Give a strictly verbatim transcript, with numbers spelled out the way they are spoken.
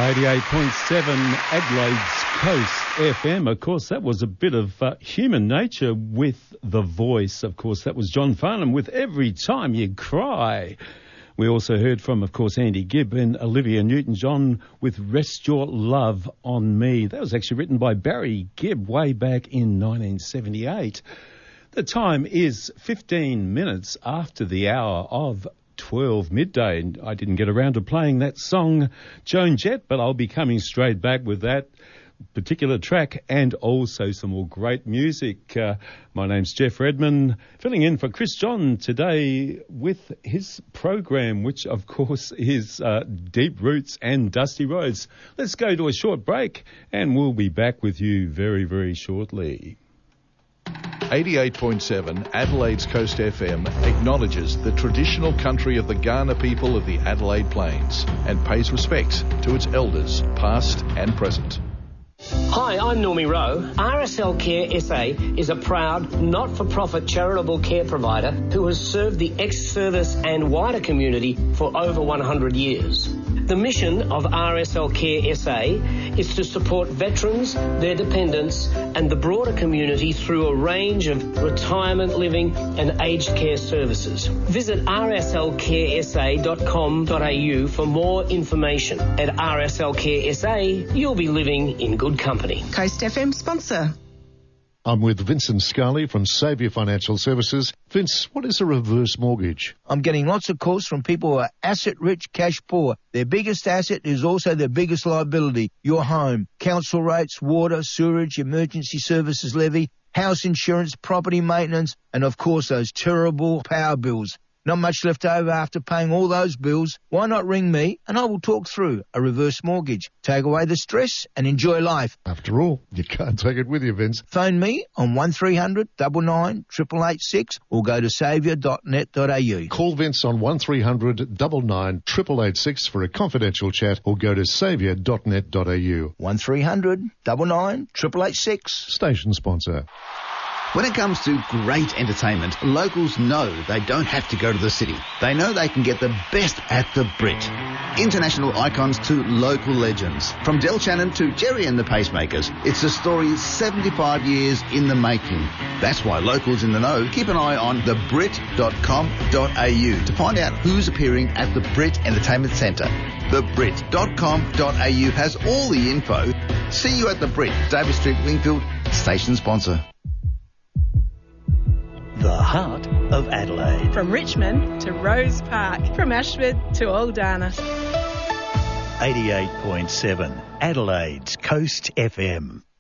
eighty-eight point seven Adelaide's Coast F M. Of course, that was a bit of uh, Human Nature with The Voice. Of course, that was John Farnham with Every Time You Cry. We also heard from, of course, Andy Gibb and Olivia Newton-John with Rest Your Love on Me. That was actually written by Barry Gibb way back in nineteen seventy-eight. The time is fifteen minutes after the hour of twelve midday, and I didn't get around to playing that song, Joan Jett, but I'll be coming straight back with that particular track and also some more great music. Uh, my name's Jeff Redman, filling in for Chris John today with his program, which of course is uh, Deep Roots and Dusty Roads. Let's go to a short break and we'll be back with you very, very shortly. eighty-eight point seven Adelaide's Coast F M acknowledges the traditional country of the Kaurna people of the Adelaide Plains and pays respect to its elders, past and present. Hi, I'm Normie Rowe. R S L Care S A is a proud, not-for-profit charitable care provider who has served the ex-service and wider community for over one hundred years. The mission of R S L Care S A is to support veterans, their dependents and the broader community through a range of retirement living and aged care services. Visit r s l care s a dot com dot a u for more information. At R S L Care S A, you'll be living in good company. Coast F M sponsor. I'm with Vincent Scully from Saviour Financial Services. Vince, what is a reverse mortgage? I'm getting lots of calls from people who are asset-rich, cash-poor. Their biggest asset is also their biggest liability, your home. Council rates, water, sewerage, emergency services levy, house insurance, property maintenance, and of course those terrible power bills. Not much left over after paying all those bills. Why not ring me and I will talk through a reverse mortgage. Take away the stress and enjoy life. After all, you can't take it with you, Vince. Phone me on one three hundred nine nine, eight eight eight six or go to saviour dot net dot a u. Call Vince on one three hundred nine nine, eight eight eight six for a confidential chat or go to saviour dot net dot a u. one three hundred nine nine, eight eight eight six. Station sponsor. When it comes to great entertainment, locals know they don't have to go to the city. They know they can get the best at the Brit. International icons to local legends. From Del Shannon to Jerry and the Pacemakers, it's a story seventy-five years in the making. That's why locals in the know keep an eye on the brit dot com dot a u to find out who's appearing at the Brit Entertainment Centre. the brit dot com dot a u has all the info. See you at the Brit, David Street, Wingfield, station sponsor. The heart of Adelaide. From Richmond to Rose Park. From Ashford to Aldana. eighty-eight point seven Adelaide's Coast F M.